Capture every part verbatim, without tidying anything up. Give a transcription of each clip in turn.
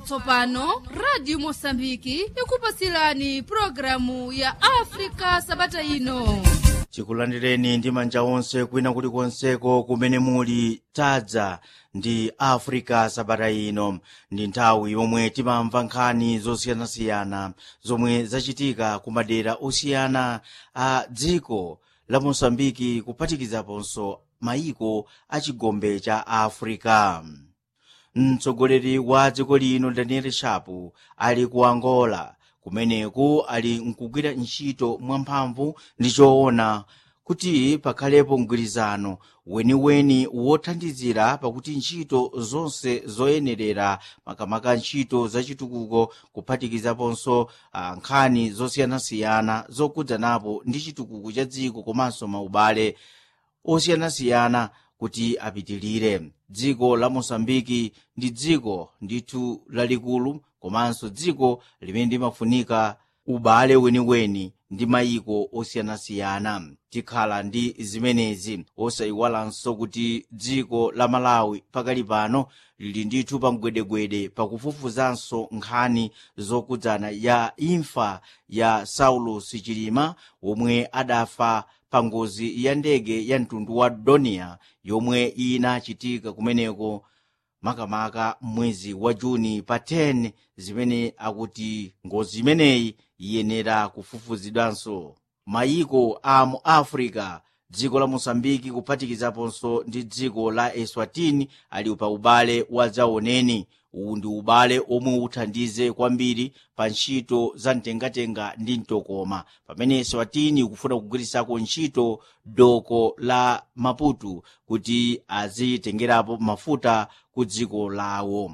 tsopano Radio Mosambiki ikupasilani programu ya Afrika Sabata ino. Chikulandireni ndi manja onse kwina kulikonseko kumene muli tadza ndi Afrika Sabata ino. Ndi nthawi yomwe timamva nkhani zosiyanasiyana zomwe zachitika ku madera osiyana a dziko la Mosambiki kuphatikizaponso mayiko a chigombe cha Afrika. Mtsogoleri wa dziko lino Daniel Chapo ali ku Angola, kumeneku ali nkugwira ntchito mwamphamvu ndi choona kuti pakhalepo mgwirizano weniweni wothandizira pakuti ntchito zonse zoyenerera makamaka ntchito zachitukuko kuphatikizaponso uh, nkhani zosiyanasiyana zokudzanapo ndi chitukuko cha dziko komanso maubale osiyanasiyana kuti apitilire. Dziko la Mosambiki ndi dziko ndithu lalikulu komanso dziko limene limafunika ubale weniweni ndi mayiko osiyanasiyana. Tikhala ndi zimenezi osayiwalanso kuti dziko la Malawi pakali pano lili ndithu pa mgwedegwede pakufufuzanso nkhani zokudzana ya imfa ya Saulos Chilima omwe adafa pa ngozi ya ndege ya mtundu wa Dornier yomwe inachitika kumeneko makamaka mwezi wa Juni pa khumi, zimene akuti ngozi imeneyi iyenera kufufuzidwanso. Mayiko a mu Africa, dziko la Mosambiki kuphatikizaponso ndi dziko la Eswatini ali pa ubale wa zaoneni. Uwu ndi ubale omwe uthandize kwambiri pa ntchito za mtengatenga ndi mtokoma, pamene Eswatini ikufuna kugwirisako ntchito doko la Maputo kuti azitengerapo mafuta ku dziko lawo.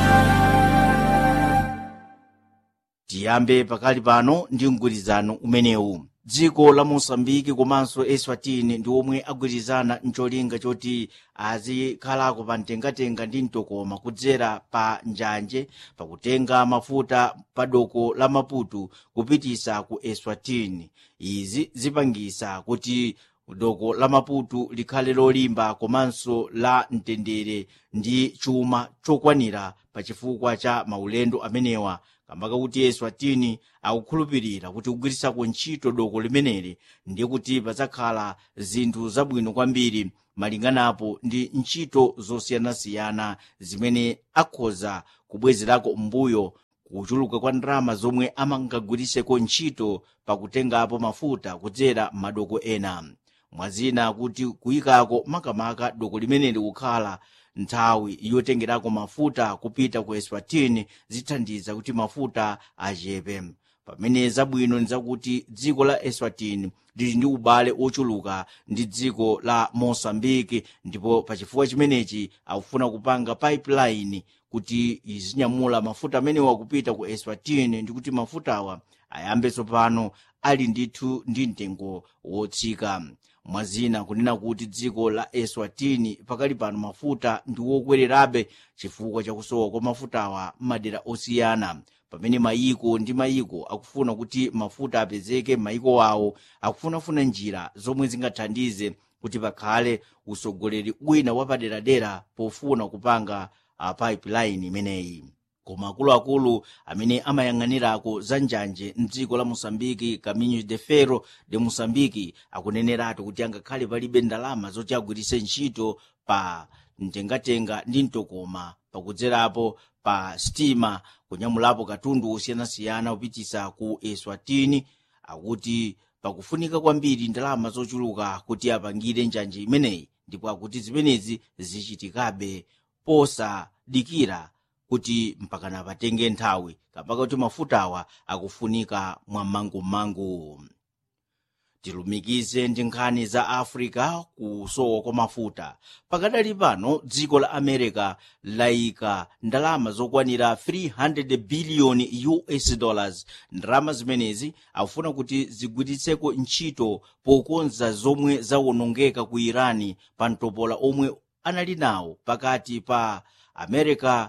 Tiyambe pakali pano ndi mgwirizano umenewu. Dziko la Mosambiki komanso Eswatini ndi omwe agwirizana ncholinga choti azikhalako pa mtengatenga ndi mtokoma kudzera pa njanje pakutenga mafuta pa doko la Maputo kupitisa ku Eswatini. Izi zipangisa kuti doko la Maputo likhale lolimba komanso la mtendere ndi chuma chokwanira pa chifukwa cha maulendo amenewa. Kambaka kuti Eswatini akukhulupirira kuti kugwirisako ntchito doko limeneli ndiye kuti pazakhala zinthu zabwino kwambiri malinganapo ndi ntchito zosiyanasiyana zimene akhoza kubwezerako mbuyo kuchuluka kwa ndalama zomwe amangagwiriseko ntchito pakutengapo mafuta kudzera madoko ena. Mwazina kuti kuyikako makamaka doko limeneli kukhala nthawi yotengerako mafuta kupita ku Eswatini zithandiza kuti mafuta achepe. Pamene zabwino nzakuti dziko la Eswatini lili ndi ubale ochuluka ndi dziko la Mosambiki, ndipo pachifukwa chimenechi akufuna kupanga pipeline kuti izinyamula mafuta amenewa kupita ku Eswatini, ndi kuti mafutawa ayambe tsopano ali ndithu ndi mtengo wotsika. Mwazina kunena kuti dziko la Eswatini pakali pano mafuta ndi wokwererabe chifukwa chakusowa kwa mafutawa madera osiyana. Pamene mayiko ndi mayiko akufuna kuti mafuta apezeke mayiko wawo, akufunafuna njira zomwe zingathandize kuti pakhale usogoleri wina wapaderadera pofuna kupanga a pipeline imeneyi. Koma akuluakulu amene amayang'anirako za njanje mdziko la Mosambiki, Caminhos de Ferro de Mosambiki, akuneneratu kuti angakhale palibe ndalama zoti agwiritse ntchito pa mtengatenga ndi mtokoma pakudzerapo pa stima kunyamulapo katundu osiyanasiyana kupitisa ku Eswatini, akuti pakufunika kwambiri ndalama zochuluka kuti apangire njanje imeneyi, ndipo akuti zimenezi zichitikabe posadikira kuti mpakana patenge nthawi kapaka kuti mafutawa akufunika mwammangumangu. Tilumikize ndi nkhani za Afrika kusowa kwa mafuta. Pakadali pano dziko la America layika ndalama zokwanira three hundred billion U S dollars. Ndalama zimenezi akufuna kuti zigwiritseko ntchito pokonza zomwe zawonongeka ku Irani pa mtopola omwe anali nawo pakati pa America,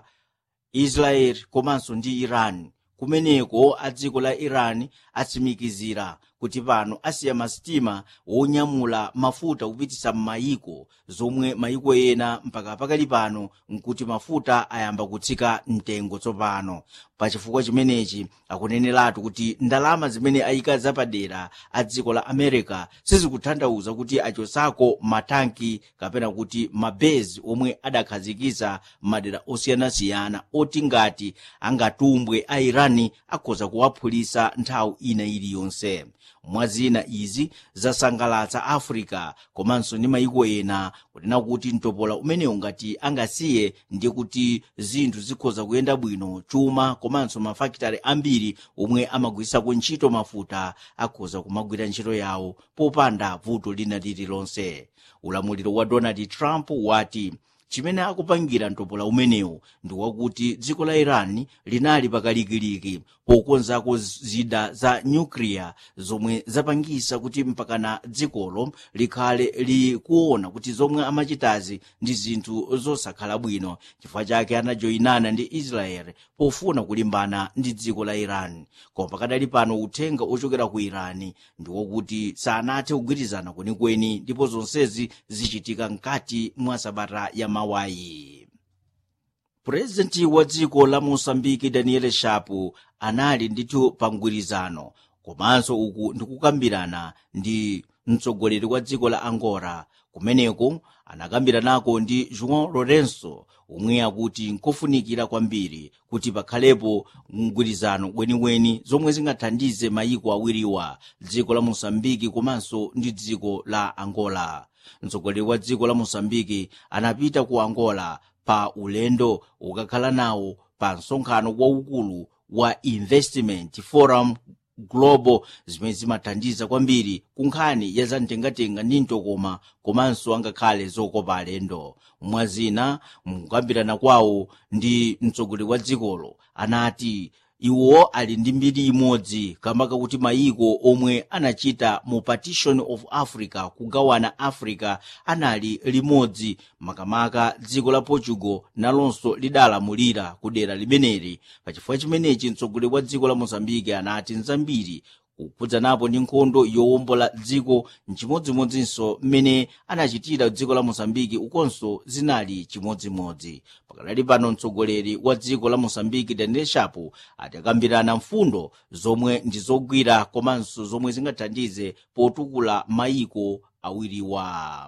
Israel komanso ndi Iran. Kumeneko a dziko la Iran atsimikizira kuti kuti pano asiya masitima wonyamula mafuta kupitisa m'mayiko zomwe mayiko ena mpaka pakali pano nkuti mafuta ayamba kutsika mtengo tsopano. Pachifukwa chimenechi akuneneratu kuti ndalama zimene ayika zapadera a dziko la America sizikutanthauza kuti achosako matanki kapena kuti mabezi omwe adakhazikisa madera osiyanasiyana oti ngati angatumbwe a Irani akhoza kuwaphulisa nthawi ina iliyonse. Mwazina izi zasangalatsa Africa komanso ndi mayiko ena kunena kuti mtopola umenewu ngati angasiye ndiye kuti zinthu zikhoza kuyenda bwino, chuma komanso mafakitare ambiri omwe amagwirisako ntchito mafuta akhoza kumagwira ntchito yawo popanda vuto lina lililonse. Ulamuliro wa Donald Trump wati chimene akupangira mtopola umenewu ndi wakuti dziko la Iran linali pakalikiliki pokonzako zida za nyukliya zomwe zapangisa kuti mpakana dzikolo likhale likuona kuti zomwe amachitazi ndi zinthu zosakhala bwino. Chifukwa chake anajoyinana ndi Israel pofuna kulimbana ndi dziko la Iran. Koma pakadali pano uthenga ochokera ku Iran ndi wokuti sanathe kugwirizana kwenikweni ndipo zonsezi zichitika mkati mwa sabata ya mawayi. Purezidenti wa dziko la Mosambiki Daniel Shapo anali ndithu pa mgwirizano komanso uku ndikukambirana ndi mtsogoleri wa dziko la Angola. Kumeneko anakambiranako ndi João Lourenço omwe akuti nkofunikira kwambiri kuti pakhalepo mgwirizano weniweni zomwe zingathandize mayiko awiriwa, dziko la Mosambiki komanso ndi dziko la Angola. Mtsogoleri wa dziko la Mosambiki anapita ku Angola pa ulendo ukakhala nawo pa msonkhano waukulu wa Investment Forum Global zimene zimathandiza kwambiri kunkhani ya zamtengatenga ndi mtokoma komanso angakhale zokopa alendo. Mwazina mukambirana kwawo ndi mtsogoleri wa dzikolo anati iwo ali ndi mbiri imodzi kambaka kuti mayiko omwe anachita mu Partition of Africa kugawana Africa anali limodzi, makamaka dziko la Portugal nalonso lidalamulira kudera limeneli. Pachifukwa chimenechi mtsogoleri wa dziko la Mozambique anati nzambiri kukudzanapo ndi nkhondo yowombola dziko nchimodzimodzinso mmene anachitira dziko la Mozambique ukonso zinali chimodzimodzi. Pakadali pano mtsogoleri wa dziko la Mozambique Daniel Shapo atakambirana mfundo zomwe ndizogwira komanso zomwe zingathandize potukula mayiko awiriwa.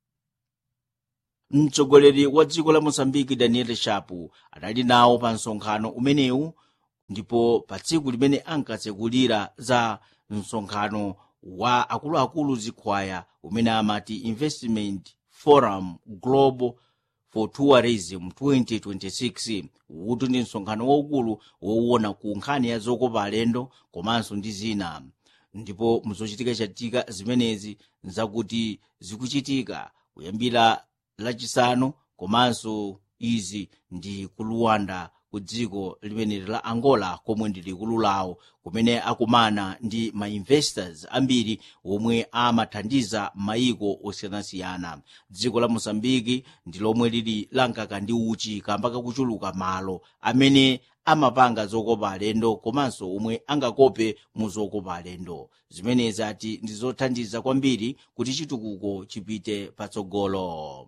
Mtsogoleri wa dziko la Mozambique Daniel Shapo anali nawo pa msonkhano umenewu, ndipo pa tsiku limene ankatsekulira za msonkhano wa akuluakulu zikhwaya umene amati Investment Forum Global for Tourism twenty twenty-six, utu ndi msonkhano waukulu wowona ku nkhani ya zokopa alendo komanso ndi zina. Ndipo muzochitika chatika zimenezi nzakuti zikuchitika kuyambira lachisanu komanso izi ndi ku Luanda ku dziko limeneli la Angola komwe ndi likulu lawo, kumene akumana ndi ma investors ambiri omwe amathandiza mayiko osiyanasiyana. Dziko la Mozambique ndi lomwe lili lankaka ndi uchi kambaka kuchuluka malo amene amapanga zokopa alendo komanso omwe angakope mu zokopa alendo. Zimenezi ati ndizothandiza kwambiri kuti chitukuko chipite patsogolo.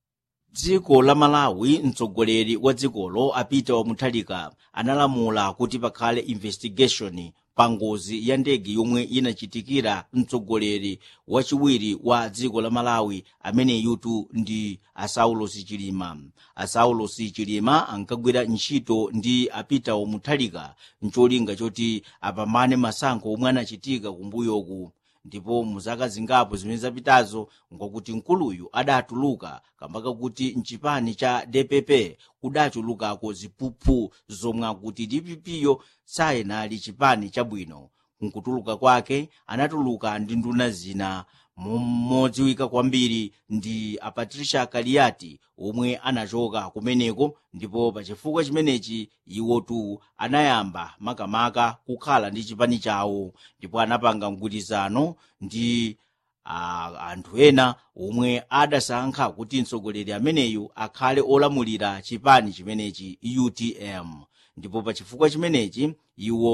Dziko la Malawi, mtsogoleri wa dzikolo Apita Mutharika analamula kuti pakhale investigation pa ngozi ya ndege yomwe inachitikira mtsogoleri wachiwiri wa dziko la Malawi amene yutu ndi Saulos Chilima. Saulos Chilima ankagwira ntchito ndi Apita Mutharika ncholinga choti apambane masankho omwe anachitika kumbuyoku. Ndipo muzaka zingapo zimene zapitazo ngokuti nkuluyu adatuluka kambaka kuti mchipani cha D P P kudachulukako ziphuphu zomwe akuti D P P yo sayenali chipani chabwino. Nkutuluka kwake anatuluka ndi nduna zina, modziwika kwambiri ndi a Patricia Kaliati omwe anachoka kumeneko, ndipo pachifukwa chimenechi iwotu anayamba makamaka kukhala ndi chipani chawo, ndipo anapanga mgwirizano ndi uh, anthu ena omwe adasankha kuti mtsogoleri ameneyu akhale olamulira chipani chimenechi U T M. Ndipo pachifukwa chimenechi iwo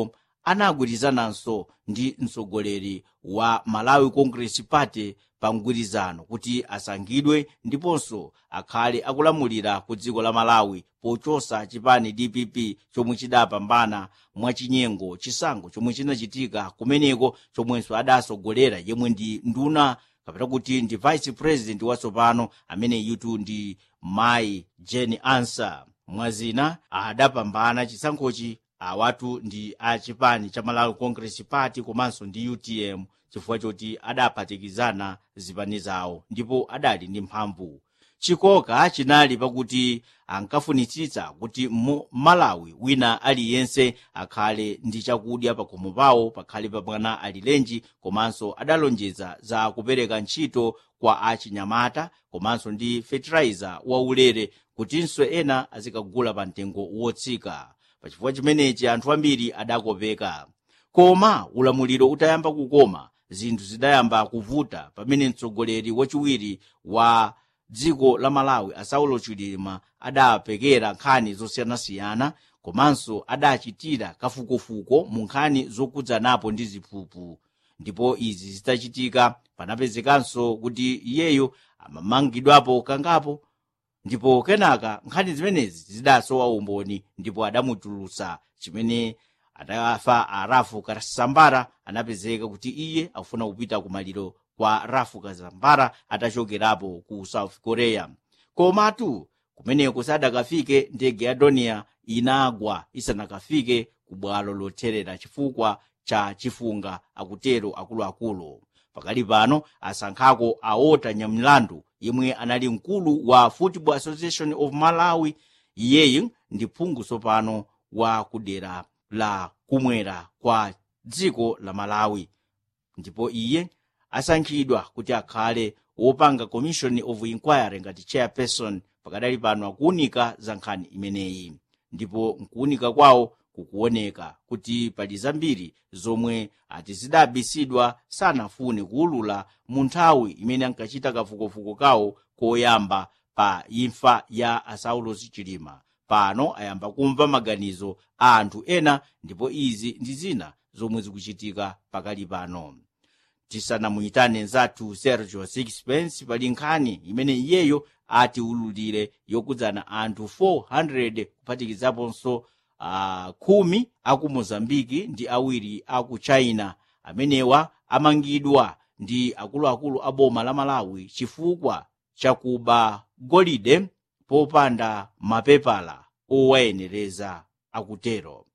anagwirizananso ndi mtsogoleri wa Malawi Congress Party pa mgwirizano kuti asankhidwe ndiponso akhale akulamulira ku dziko la Malawi pochosa chipani D P P chomwe chidapambana mwachinyengo chisankho chomwe chinachitika kumeneko, chomwenso adasogolera yemwe ndi nduna kapena kuti ndi vice president watsopano amene yutu ndi Mai Jane Ansa. Mwazina adapambana chisankhochi awatu ndi a chipani cha Malawi Congress Party komanso ndi U T M chifukwa choti adaphatikizana zipani zawo ndipo adali ndi mphamvu. Chikoka chinali pakuti ankafunitsitsa kuti Malawi wina aliyense akhale ndi chakudya pakhomo pawo, pakhale pa mwana alilenji, komanso adalonjeza za kupereka ntchito kwa achinyamata komanso ndi fertilizer waulere kutinso ena azikagula pa mtengo wotsika. Pachifukwa chimenechi anthu ambiri adakopeka. Koma ulamuliro utayamba kukoma, zinthu zidayamba kuvuta pamene mtsogoleri wachiwiri wa dziko la Malawi Saulo Chilima adapekera nkhani zosiyanasiyana komanso adachitira kafukufuko mu nkhani zokudzanapo ndi ziphuphu. Ndipo izi zitachitika panapezekanso kuti iyeyo amamangidwapo kangapo, ndipo kenaka nkhani zimenezi zidasowa umboni ndipo adamutulutsa, chimene adafa a Rafu Kasambara anapezeka kuti iye akufuna kupita kumaliro kwa Rafu Kasambara atachokerapo ku South Korea. Komatu kumeneko sadakafike ndege ya Dornier inagwa isanakafike ku bwalo lotherera chifukwa cha chifunga, akutero akuluakulu. Pakali pano asankhako aota Nyamilandu yemwe anali mkulu wa Football Association of Malawi. Iyeyi ndi phungu tsopano wa kudera la kumwera kwa dziko la Malawi, ndipo iye asankhidwa kuti akhale wopanga Commission of Inquiry ngati chairperson. Pakadali pano akuunika za nkhani imeneyi, ndipo nkuunika kwawo kukuoneka kuti pali zambiri zomwe ati zidabisidwa sanafune kuulula mu nthawi imene ankachita kafukufuku kawo koyamba pa imfa ya Saulo Chilima. Pano ayamba kumva maganizo a anthu ena, ndipo izi ndi zina zomwe zikuchitika pakali pano. Tisanamuyitane nzathu Sergio Sixpence pali nkhani imene iyeyo ati ululire yokudzana anthu four hundred kuphatikizaponso uh, khumi aku Mozambiki ndi awiri aku China amenewa amangidwa ndi akuluakulu a boma la Malawi chifukwa chakuba golide popanda mapepala owayenereza, akutero.